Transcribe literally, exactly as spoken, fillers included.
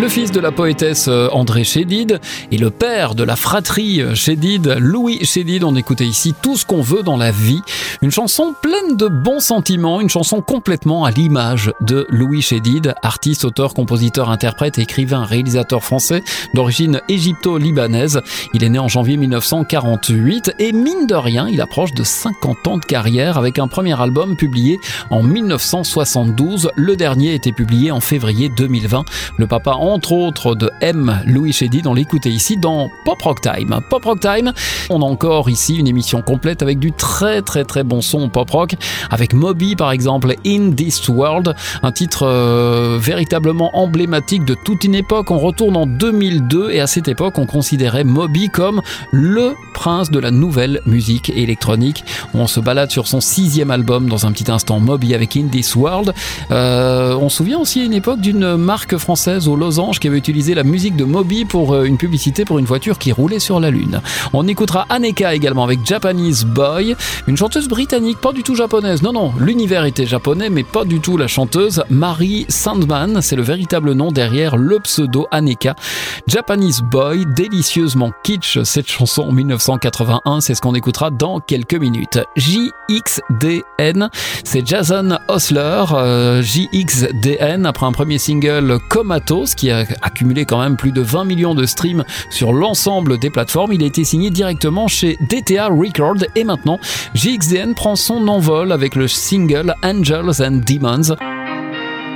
le fils de la poétesse André Chédid et le père de la fratrie Chédid, Louis Chédid. On écoutait ici Tout ce qu'on veut dans la vie. Une chanson pleine de bons sentiments, une chanson complètement à l'image de Louis Chédid, artiste, auteur, compositeur, interprète, écrivain, réalisateur français d'origine égypto-libanaise. Il est né en janvier mille neuf cent quarante-huit et mine de rien, il approche de cinquante ans de carrière avec un premier album publié en mille neuf cent soixante-douze. Le dernier a été publié en février deux mille vingt. Le papa, entre autres, de M. Louis Chédid, on l'écoutait ici dans Pop Rock Time. Pop Rock Time, on a encore ici une émission complète avec du très très très bon son pop rock, avec Moby par exemple, In This World, un titre euh, véritablement emblématique de toute une époque. On retourne en deux mille deux et à cette époque on considérait Moby comme le prince de la nouvelle musique électronique. On se balade sur son sixième album dans un petit instant, Moby avec In This World. Euh, on se souvient aussi à une époque d'une marque française aux losanges qui avait utilisé la musique de Moby pour une publicité pour une voiture qui roulait sur la lune. On écoutera Aneka également avec Japanese Boy, une chanteuse britannique, pas du tout japonaise. Non, non, l'univers était japonais, mais pas du tout la chanteuse. Mary Sandman, c'est le véritable nom derrière le pseudo Aneka. Japanese Boy, délicieusement kitsch, cette chanson en mille neuf cent quatre-vingt-un, c'est ce qu'on écoutera dans quelques minutes. J X D N, c'est Jason Osler. Euh, J X D N, après un premier single Comatose, qui a accumulé quand même plus de vingt millions de streams sur l'ensemble des plateformes, il a été signé directement chez D T A Records et maintenant J X D N prend son envol avec le single Angels and Demons.